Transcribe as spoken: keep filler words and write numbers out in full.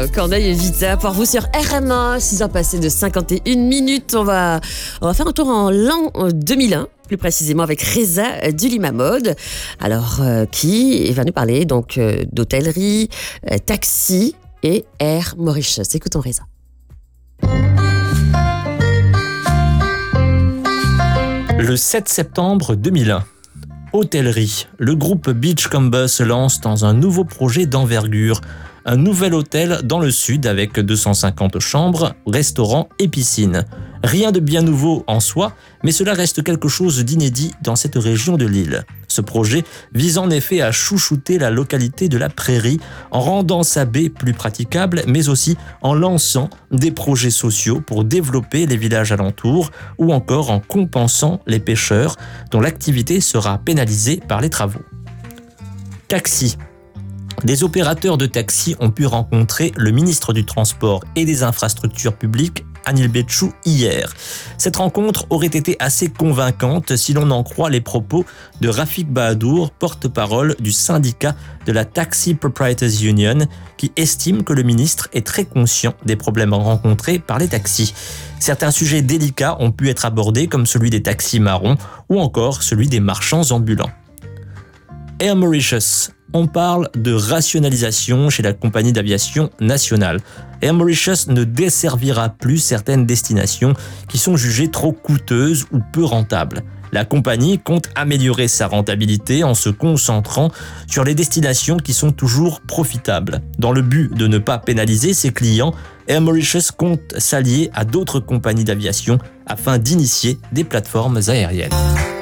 Corneille et Vita pour vous sur R M A. six heures passées de cinquante et une minutes. On va, on va faire un tour en l'an deux mille un, plus précisément avec Reza du Lima Mode. Alors, euh, qui va nous parler donc euh, d'hôtellerie, euh, taxi et Air Mauritius. Écoutons Reza. Le sept septembre deux mille un. Hôtellerie. Le groupe Beachcomber se lance dans un nouveau projet d'envergure. Un nouvel hôtel dans le sud avec deux cent cinquante chambres, restaurants et piscine. Rien de bien nouveau en soi, mais cela reste quelque chose d'inédit dans cette région de l'île. Ce projet vise en effet à chouchouter la localité de la Prairie en rendant sa baie plus praticable, mais aussi en lançant des projets sociaux pour développer les villages alentours ou encore en compensant les pêcheurs dont l'activité sera pénalisée par les travaux. Taxi. Des opérateurs de taxi ont pu rencontrer le ministre du Transport et des Infrastructures publiques, Anil Betchou, hier. Cette rencontre aurait été assez convaincante si l'on en croit les propos de Rafik Bahadour, porte-parole du syndicat de la Taxi Proprietors Union, qui estime que le ministre est très conscient des problèmes rencontrés par les taxis. Certains sujets délicats ont pu être abordés, comme celui des taxis marrons ou encore celui des marchands ambulants. Air Mauritius. On parle de rationalisation chez la compagnie d'aviation nationale. Air Mauritius ne desservira plus certaines destinations qui sont jugées trop coûteuses ou peu rentables. La compagnie compte améliorer sa rentabilité en se concentrant sur les destinations qui sont toujours profitables. Dans le but de ne pas pénaliser ses clients, Air Mauritius compte s'allier à d'autres compagnies d'aviation afin d'initier des plateformes aériennes.